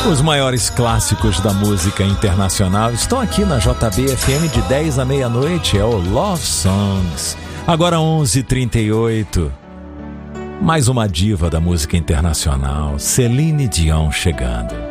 Os maiores clássicos da música internacional estão aqui na JB-FM de 10 à meia-noite. É o Love Songs. Agora 11h38. Mais uma diva da música internacional, Celine Dion, chegando.